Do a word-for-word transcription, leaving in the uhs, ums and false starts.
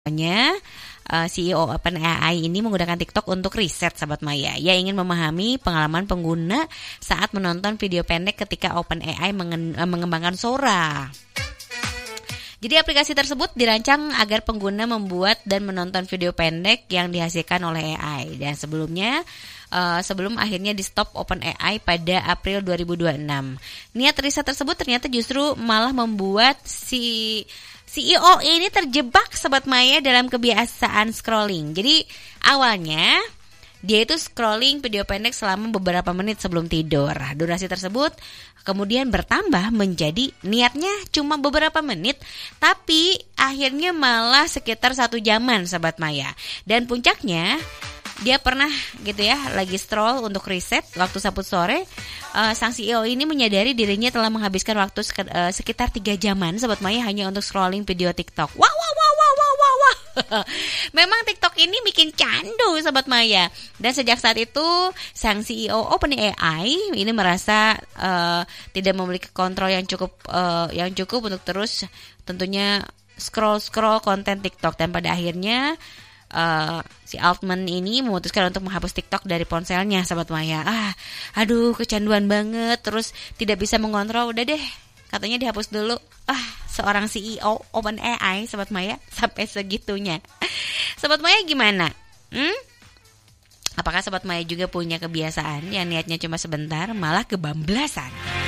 Nya uh, C E O OpenAI ini menggunakan TikTok untuk riset Sobat Maya. Ia ingin memahami pengalaman pengguna saat menonton video pendek ketika OpenAI mengen- mengembangkan Sora. Jadi aplikasi tersebut dirancang agar pengguna membuat dan menonton video pendek yang dihasilkan oleh A I. Dan sebelumnya uh, sebelum akhirnya di stop OpenAI pada April dua ribu dua puluh enam. Niat riset tersebut ternyata justru malah membuat si C E O ini terjebak Sobat Maya dalam kebiasaan scrolling. Jadi awalnya dia itu scrolling video pendek selama beberapa menit sebelum tidur. Durasi tersebut kemudian bertambah menjadi niatnya cuma beberapa menit, tapi akhirnya malah sekitar satu jaman Sobat Maya. Dan puncaknya dia pernah gitu ya lagi scroll untuk riset waktu sabtu sore, uh, sang C E O ini menyadari dirinya telah menghabiskan waktu sek- uh, sekitar tiga jaman Sobat Maya hanya untuk scrolling video TikTok. Wah wah wah wah wah wah wah. Memang TikTok ini bikin candu Sobat Maya. Dan sejak saat itu sang C E O OpenAI ini merasa uh, tidak memiliki kontrol yang cukup uh, yang cukup untuk terus tentunya scroll-scroll konten TikTok, dan pada akhirnya Uh, si Altman ini memutuskan untuk menghapus TikTok dari ponselnya Sobat Maya. Ah, aduh kecanduan banget, terus tidak bisa mengontrol, udah deh katanya dihapus dulu. Ah, seorang C E O OpenAI Sobat Maya sampai segitunya. Sobat Maya gimana? Hmm? Apakah Sobat Maya juga punya kebiasaan yang niatnya cuma sebentar malah kebablasan?